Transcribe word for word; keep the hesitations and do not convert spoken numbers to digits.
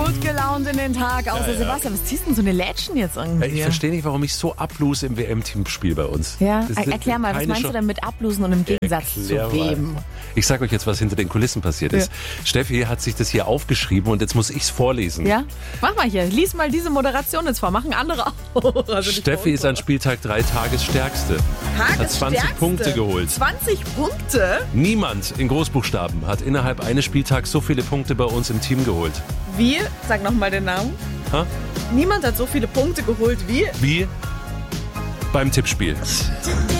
gut gelaunt in den Tag. Außer Ja, ja. Sebastian, was ziehst du denn so eine Lätschen jetzt irgendwie? Ich verstehe nicht, warum ich so ablose im W M-Teamspiel bei uns. Ja, Das er- sind erklär mal, was keine meinst du Chance. denn mit Ablosen und im Gegensatz Erklär zu wem? mal. Ich sage euch jetzt, was hinter den Kulissen passiert ist. Steffi hat sich das hier aufgeschrieben und jetzt muss ich es vorlesen. Ja? Mach mal hier, lies mal diese Moderation jetzt vor, machen andere auch. Also nicht Steffi bei ist uns, an Spieltag drei Tagesstärkste. aber Hat zwanzig Tagesstärkste. Punkte geholt. zwanzig Punkte? Niemand in Großbuchstaben hat innerhalb eines Spieltags so viele Punkte bei uns im Team geholt. Wie? Sag nochmal den Namen. Ha? Niemand hat so viele Punkte geholt wie... Wie beim Tippspiel. Today